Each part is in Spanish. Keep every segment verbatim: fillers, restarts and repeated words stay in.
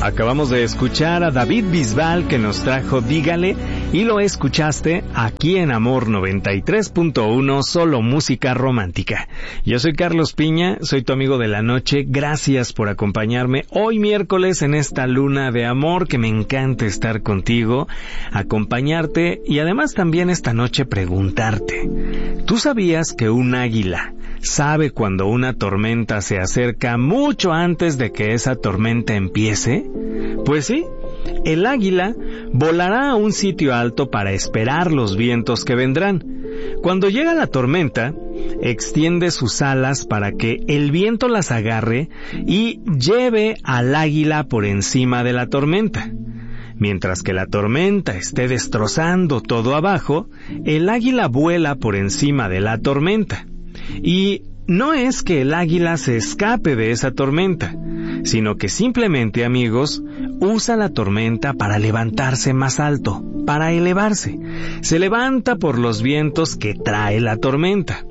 Acabamos de escuchar a David Bisbal, que nos trajo Dígale, y lo escuchaste aquí en Amor noventa y tres punto uno, solo música romántica. Yo soy Carlos Piña, soy tu amigo de la noche. Gracias por acompañarme hoy miércoles en esta luna de amor, que me encanta estar contigo, acompañarte y además también esta noche preguntarte. ¿Tú sabías que un águila sabe cuando una tormenta se acerca mucho antes de que esa tormenta empiece? Pues sí, el águila volará a un sitio alto para esperar los vientos que vendrán. Cuando llega la tormenta, extiende sus alas para que el viento las agarre y lleve al águila por encima de la tormenta. Mientras que la tormenta esté destrozando todo abajo, el águila vuela por encima de la tormenta. Y no es que el águila se escape de esa tormenta, sino que simplemente, amigos, usa la tormenta para levantarse más alto, para elevarse. Se levanta por los vientos que trae la tormenta.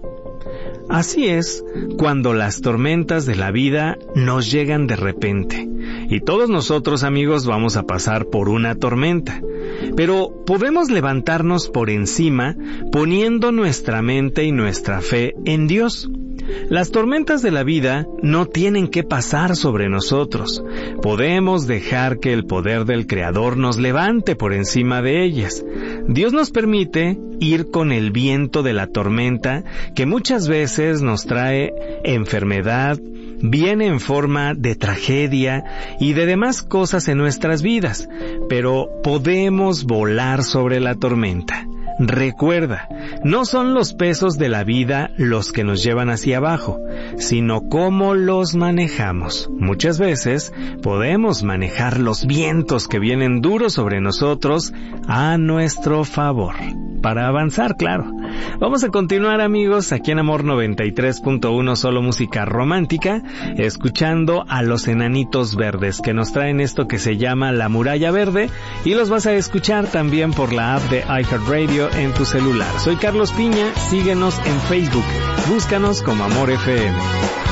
Así es cuando las tormentas de la vida nos llegan de repente. Y todos nosotros, amigos, vamos a pasar por una tormenta. Pero podemos levantarnos por encima poniendo nuestra mente y nuestra fe en Dios. Las tormentas de la vida no tienen que pasar sobre nosotros. Podemos dejar que el poder del Creador nos levante por encima de ellas. Dios nos permite ir con el viento de la tormenta, que muchas veces nos trae enfermedad, viene en forma de tragedia y de demás cosas en nuestras vidas, pero podemos volar sobre la tormenta. Recuerda, no son los pesos de la vida los que nos llevan hacia abajo, sino cómo los manejamos. Muchas veces podemos manejar los vientos que vienen duros sobre nosotros a nuestro favor. Para avanzar, claro. Vamos a continuar, amigos, aquí en Amor noventa y tres punto uno, solo música romántica, escuchando a los Enanitos Verdes, que nos traen esto que se llama La Muralla Verde, y los vas a escuchar también por la app de iHeartRadio en tu celular. Soy Carlos Piña, síguenos en Facebook, búscanos como Amor F M.